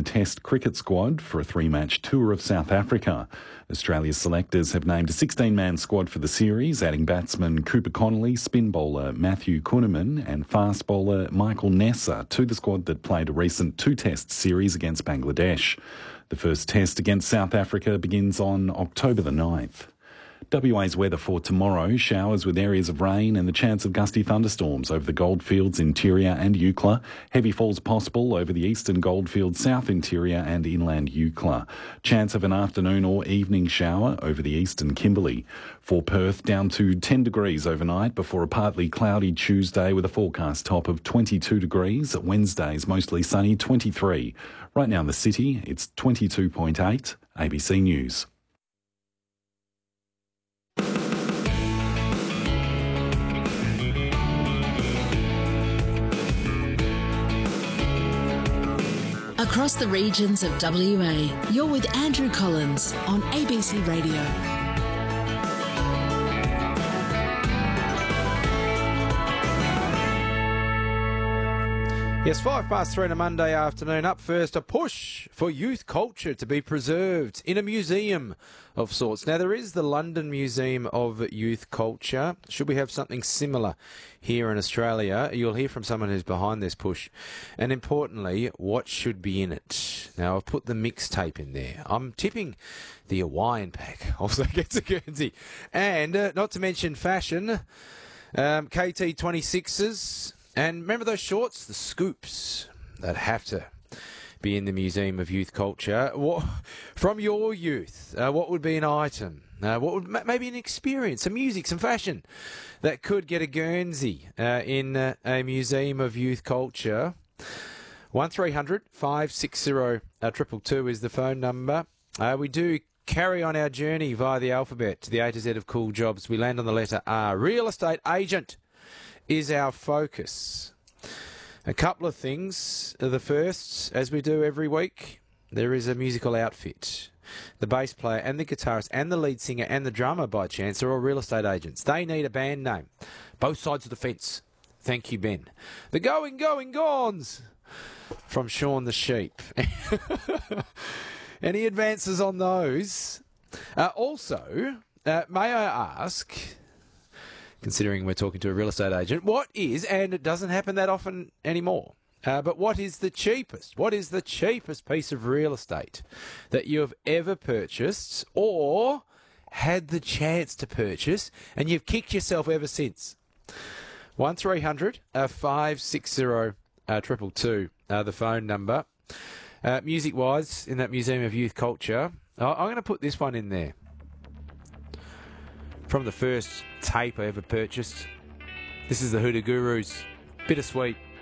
Test cricket squad for a 3-match tour of South Africa. Australia's selectors have named a 16-man squad for the series, adding batsman Cooper Connolly, spin bowler Matthew Kuhnemann and fast bowler Michael Nessa to the squad that played a recent 2-test series against Bangladesh. The first test against South Africa begins on October the 9th. WA's weather for tomorrow: showers with areas of rain and the chance of gusty thunderstorms over the Goldfields interior and Eucla. Heavy falls possible over the eastern Goldfields, south interior and inland Eucla. Chance of an afternoon or evening shower over the eastern Kimberley. For Perth, down to 10 degrees overnight before a partly cloudy Tuesday with a forecast top of 22 degrees. Wednesday is mostly sunny, 23. Right now in the city, it's 22.8. ABC News. Across the regions of WA, you're with Andrew Collins on ABC Radio. Yes, 3:05 on a Monday afternoon. Up first, a push for youth culture to be preserved in a museum of sorts. Now, there is the London Museum of Youth Culture. Should we have something similar here in Australia? You'll hear from someone who's behind this push. And importantly, what should be in it? Now, I've put the mixtape in there. I'm tipping the Hawaiian pack also gets a Guernsey. And not to mention fashion, KT26s. And remember those shorts? The scoops that have to be in the Museum of Youth Culture. From your youth, what would be an item? What would maybe an experience, some music, some fashion that could get a Guernsey in a Museum of Youth Culture? 1300 560 222 is the phone number. We do carry on our journey via the alphabet to the A to Z of cool jobs. We land on the letter R. Real estate agent is our focus. A couple of things. The first, as we do every week, there is a musical outfit. The bass player and the guitarist and the lead singer and the drummer, by chance, are all real estate agents. They need a band name. Both sides of the fence. Thank you, Ben. The Going Gons from Shaun the Sheep. Any advances on those? Also, may I ask, considering we're talking to a real estate agent, what is, and it doesn't happen that often anymore, but what is the cheapest piece of real estate that you have ever purchased or had the chance to purchase and you've kicked yourself ever since? 1300 560 222, the phone number. Music-wise, in that Museum of Youth Culture, I'm going to put this one in there. From the first tape I ever purchased. This is the Hoodoo Gurus. Bittersweet.